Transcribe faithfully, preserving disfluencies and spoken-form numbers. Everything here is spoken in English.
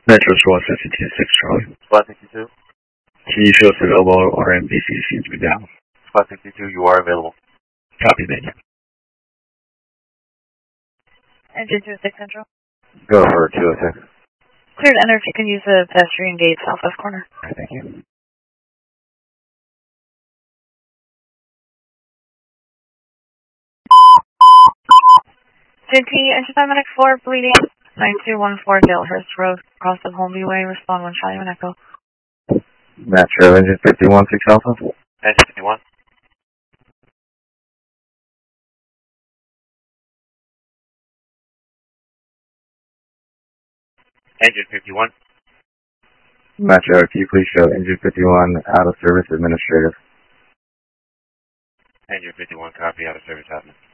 Metro Squad fifty-two six Charlie. Squad sixty-two? Can you show us available? Our M V C seems to be down. Squad sixty-two, you are available. Copy, thank you. Engine two oh six Central. Go for two oh six. Clear to enter if you can use the pedestrian gate southwest corner. Alright, thank you. J T, engine five four, bleeding, nine two one four Dalehurst Road, across the Holmby Way, respond one Charlie one Echo. Metro, engine fifty-one six Alpha. Engine fifty-one. Engine fifty-one. Metro, can you please show engine fifty-one out of service administrative? Engine fifty-one, copy, out of service happening.